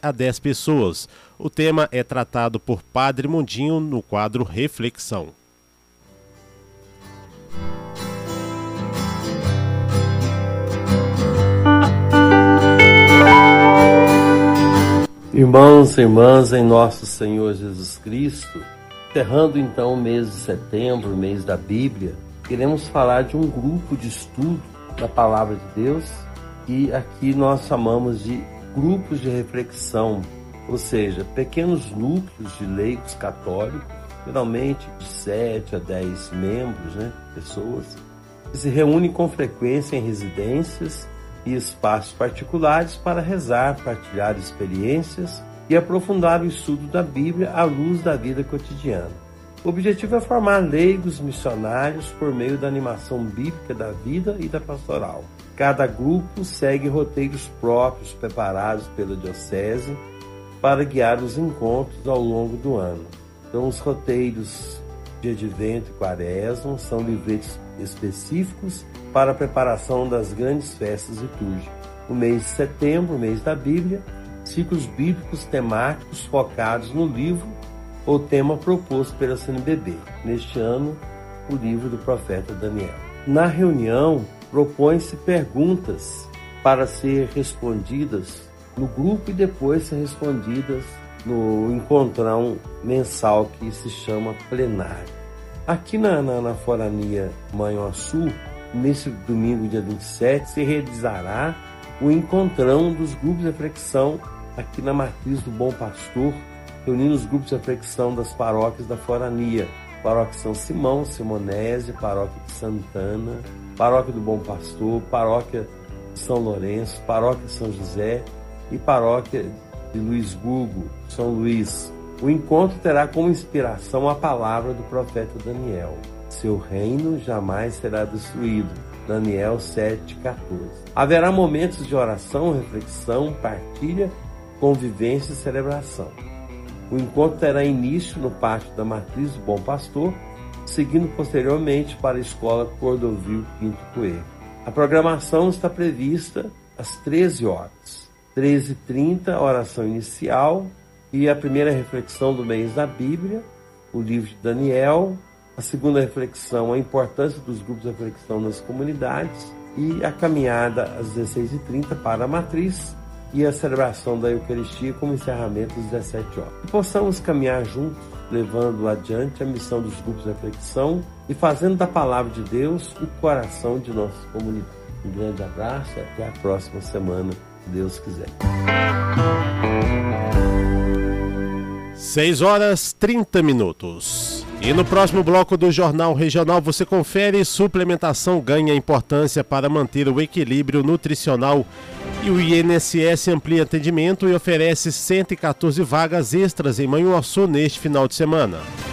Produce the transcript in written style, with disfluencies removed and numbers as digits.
a 10 pessoas. O tema é tratado por Padre Mundinho no quadro Reflexão. Irmãos e irmãs em nosso Senhor Jesus Cristo, encerrando então o mês de setembro, o mês da Bíblia, queremos falar de um grupo de estudo da Palavra de Deus que aqui nós chamamos de grupos de reflexão, ou seja, pequenos núcleos de leigos católicos, geralmente de 7 a 10 membros, pessoas, que se reúnem com frequência em residências e espaços particulares para rezar, partilhar experiências e aprofundar o estudo da Bíblia à luz da vida cotidiana. O objetivo é formar leigos missionários por meio da animação bíblica da vida e da pastoral. Cada grupo segue roteiros próprios preparados pela diocese para guiar os encontros ao longo do ano. Então, os roteiros de Advento e Quaresma são livretos específicos para a preparação das grandes festas litúrgicas. O mês de setembro, o mês da Bíblia, ciclos bíblicos temáticos focados no livro ou tema proposto pela CNBB. Neste ano, o livro do profeta Daniel. Na reunião, propõe-se perguntas para ser respondidas no grupo e depois ser respondidas no encontrão mensal que se chama plenário. Aqui na Forania Manhuaçu, nesse domingo, dia 27, se realizará o encontrão dos grupos de reflexão aqui na Matriz do Bom Pastor, reunindo os grupos de reflexão das paróquias da Forania, Paróquia São Simão, Simonese, Paróquia de Santana, Paróquia do Bom Pastor, Paróquia de São Lourenço, Paróquia de São José e Paróquia de Luisburgo, São Luís. O encontro terá como inspiração a palavra do profeta Daniel. Seu reino jamais será destruído. Daniel 7,14. Haverá momentos de oração, reflexão, partilha, convivência e celebração. O encontro terá início no pátio da Matriz do Bom Pastor, seguindo posteriormente para a Escola Cordovil Pinto Coelho. A programação está prevista às 13 horas. 13h30, oração inicial e a primeira reflexão do mês da Bíblia, o livro de Daniel. A segunda reflexão, a importância dos grupos de reflexão nas comunidades e a caminhada às 16h30 para a Matriz e a celebração da Eucaristia como encerramento às 17 horas. Que possamos caminhar juntos, levando adiante a missão dos grupos de reflexão e fazendo da Palavra de Deus o coração de nossa comunidade. Um grande abraço e até a próxima semana, se Deus quiser. 6h30. E no próximo bloco do Jornal Regional você confere: suplementação ganha importância para manter o equilíbrio nutricional e o INSS amplia atendimento e oferece 114 vagas extras em Manhuaçu neste final de semana.